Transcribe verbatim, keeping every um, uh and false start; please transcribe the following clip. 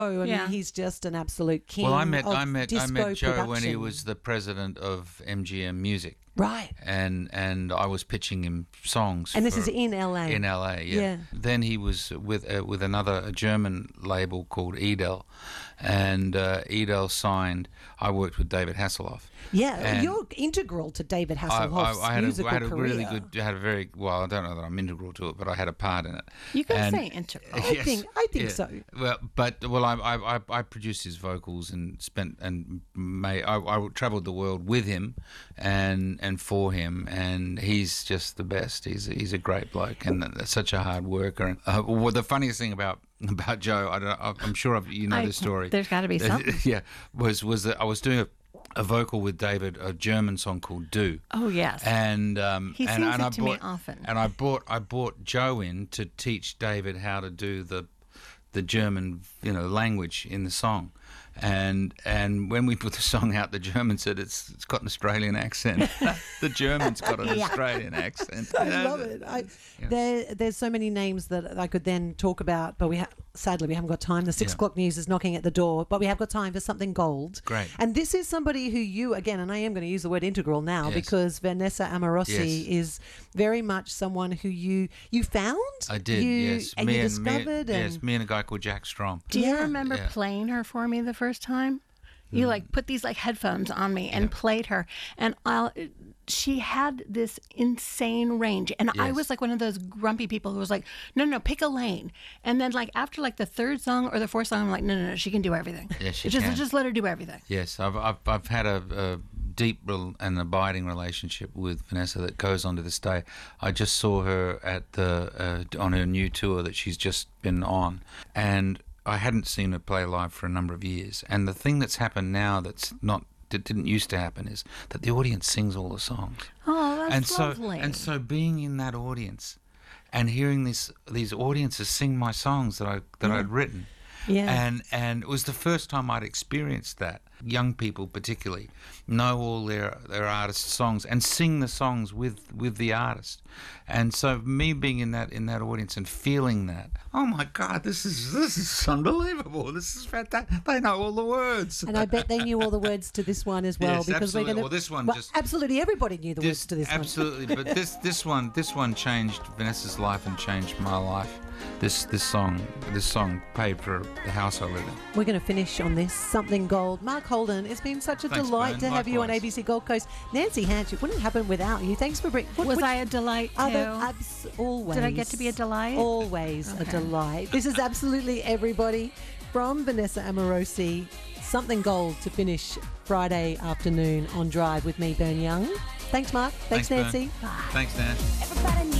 Oh, and Yeah. he's just an absolute king. Well, I met of I met I disco met Joe production. when he was the president of M G M Music, right. and and I was pitching him songs. And this for- is in L A. In L A, yeah. Yeah. Then he was with uh, with another a German label called Edel, and uh, Edel signed. I worked with David Hasselhoff. Yeah, And you're integral to David I, Hasselhoff's I, I had, musical a, I had a career. really good, had a very well. I don't know that I'm integral to it, but I had a part in it. You can And- say integral. I think I think yeah. so. Well, but well, I, I I I produced his vocals and spent and made. I, I travelled the world with him, and and for him, and he's just the best. He's he's a great bloke and such a hard worker. And uh, well, the funniest thing about about Joe, I don't, I'm sure I've, you know I- the story. there's gotta be something. yeah, was was that I was doing a. A vocal with David, a German song called "Do," Oh, yes. and um, He and, sings and it I to me brought, often. And I brought I brought Joe in to teach David how to do the the German, you know, language in the song. And and when we put the song out, the German said it's it's got an Australian accent. The German's got an Yeah. Australian accent. I You know, love it. I, yeah. there, there's so many names that I could then talk about, but we ha- sadly we haven't got time. The six Yeah. o'clock news is knocking at the door, but we have got time for something gold. Great. And this is somebody who you, again, and I am going to use the word integral now Yes. because Vanessa Amorosi Yes. is very much someone who you you found. I did. You, yes, and me you and discovered. me, and yes, me and a guy called Jack Strom. Do you Yeah. remember Yeah. playing her for me the first time? You like put these like headphones on me and played her, and I'll. She had this insane range, and I Yes. was like one of those grumpy people who was like, "No, no, pick a lane." And then like after like the third song or the fourth song, I'm like, "No, no, no, she can do everything. Yeah, she just can. just let her do everything." Yes, I've I've, I've had a, a deep rel- and abiding relationship with Vanessa that goes on to this day. I just saw her at the uh, on her new tour that she's just been on, and I hadn't seen her play live for a number of years. And the thing that's happened now that's not that didn't used to happen is that the audience sings all the songs. Oh, that's and so lovely. and so being in that audience and hearing this these audiences sing my songs that I that I'd written. Yeah. And and it was the first time I'd experienced that. Young people particularly know all their their artists' songs and sing the songs with, with the artist. And so me being in that in that audience and feeling that, oh my God, this is this is unbelievable. This is fantastic. They know all the words. And I bet they knew all the words to this one as well Yes, because absolutely. we're going to. Well, this one well, just- absolutely everybody knew the words to this absolutely, but this this one this one changed Vanessa's life and changed my life. This this song this song paid for the house I live in. one. We're going to finish on this something gold. Mark Holden, it's been such a Thanks, delight Bern. to have you on A Likewise. B C Gold Coast. Nancy Hanch, it wouldn't happen without you. Thanks for bringing. was I a delight too? Other, abs- always. Did I get to be a delight? Always a Okay. delight. This is absolutely everybody from Vanessa Amorosi. Something gold to finish Friday afternoon on Drive with me, Bern Young. Thanks, Mark. Thanks, Bern. Nancy. Thanks, Dan. Everybody